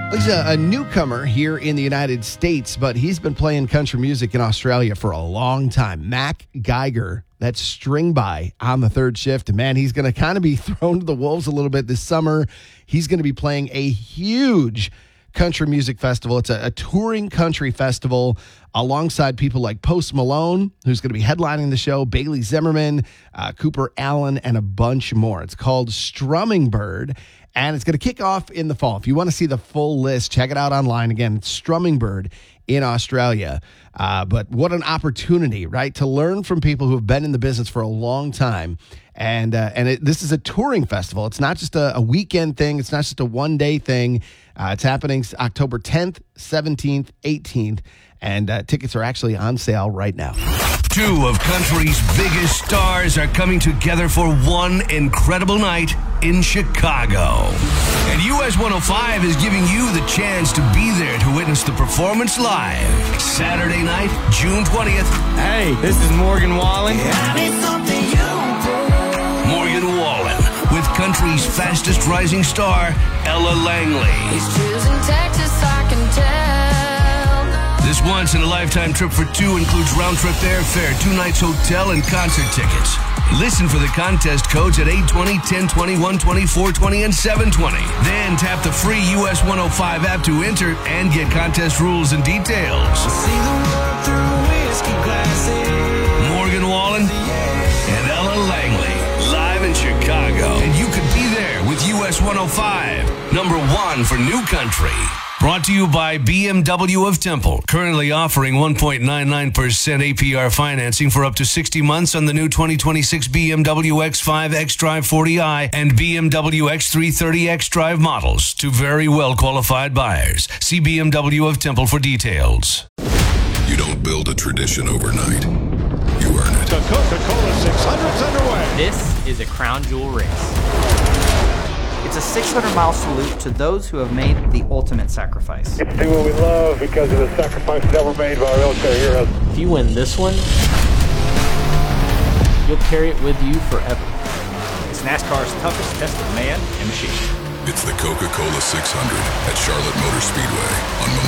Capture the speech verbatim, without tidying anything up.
He's a, a newcomer here in the United States, but he's been playing country music in Australia for a long time. Mac Geiger, that's string by on the third shift. And man, he's going to kind of be thrown to the wolves a little bit this summer. He's going to be playing a huge country music festival. It's a, a touring country festival alongside people like Post Malone, who's going to be headlining the show, Bailey Zimmerman, uh, Cooper Allen, and a bunch more. It's called Strumming Bird, and it's going to kick off in the fall. If you want to see the full list, check it out online. Again, it's Strumming Bird in Australia. Uh, but what an opportunity, right, to learn from people who have been in the business for a long time. And uh, and it, this is a touring festival. It's not just a, a weekend thing. It's not just a one-day thing. Uh, it's happening October tenth, seventeenth, eighteenth, and uh, tickets are actually on sale right now. Two of country's biggest stars are coming together for one incredible night in Chicago. And U S one oh five is giving you the chance to be there to witness the performance live. Saturday night, June twentieth. Hey, this is Morgan Wallen. Morgan Wallen with country's fastest rising star, Ella Langley. He's choosing Texas, I can tell. This once-in-a-lifetime trip for two includes round-trip airfare, two nights hotel, and concert tickets. Listen for the contest codes at eight twenty, ten twenty, one twenty, four twenty, and seven twenty. Then tap the free U S one oh five app to enter and get contest rules and details. See the world through whiskey glasses. Morgan Wallen and Ella Langley, live in Chicago. And you could be there with U S one oh five, number one for new country. Brought to you by B M W of Temple, currently offering one point nine nine percent A P R financing for up to sixty months on the new twenty twenty-six B M W X five xDrive forty i and B M W X three thirty xDrive models to very well qualified buyers. See B M W of Temple for details. You don't build a tradition overnight. You earn it. The Coca-Cola six hundred's underway. This is a crown jewel race. It's a six hundred mile salute to those who have made the ultimate sacrifice. It's do what we love because of the sacrifices that were made by our military heroes. If you win this one, you'll carry it with you forever. It's NASCAR's toughest test of man and machine. It's the Coca-Cola six hundred at Charlotte Motor Speedway on